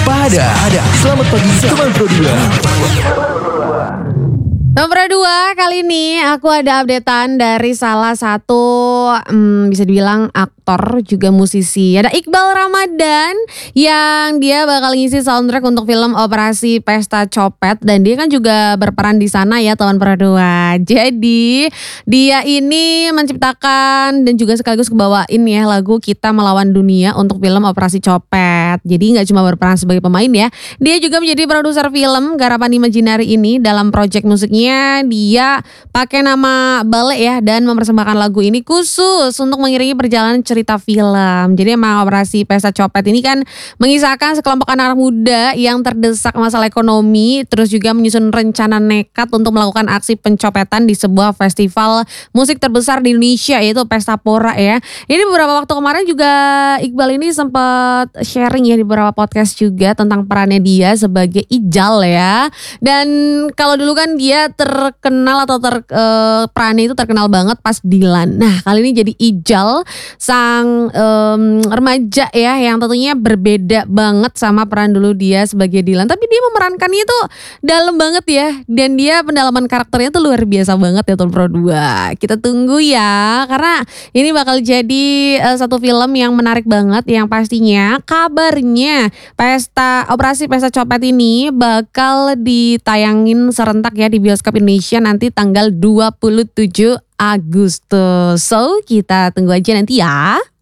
Pada Selamat pagi teman Pro 2. Nomor 2, kali ini aku ada updatean dari salah satu bisa dibilang aktor juga musisi. Ada Iqbal Ramadan yang dia bakal ngisi soundtrack untuk film Operasi Pesta Copet, dan dia kan juga berperan di sana ya teman Pro 2. Jadi dia ini menciptakan dan juga sekaligus kebawain ya lagu Kita Melawan Dunia untuk film Operasi Copet. Jadi gak cuma berperan sebagai pemain ya, dia juga menjadi produser film garapan Imaginary ini. Dalam project musiknya dia pakai nama Bale ya, dan mempersembahkan lagu ini khusus untuk mengiringi perjalanan cerita film. Jadi emang Operasi Pesta Copet ini kan mengisahkan sekelompok anak muda yang terdesak masalah ekonomi, terus juga menyusun rencana nekat untuk melakukan aksi pencopetan di sebuah festival musik terbesar di Indonesia, yaitu Pesta Pora ya. Ini beberapa waktu kemarin juga Iqbal ini sempat sharing ya di beberapa podcast juga tentang perannya dia sebagai Ijal ya. Dan kalau dulu kan dia terkenal atau perannya itu terkenal banget pas Dilan. Nah kali ini jadi Ijal, sang remaja ya yang tentunya berbeda banget sama peran dulu dia sebagai Dilan. Tapi dia memerankannya itu dalam banget ya, dan dia pendalaman karakternya tuh luar biasa banget ya Tuan Pro 2. Kita tunggu ya, karena ini bakal jadi satu film yang menarik banget, yang pastinya kabarnya Operasi Pesta Copet ini bakal ditayangin serentak ya di bioskop Indonesia nanti tanggal 27 Agustus. So kita tunggu aja nanti ya.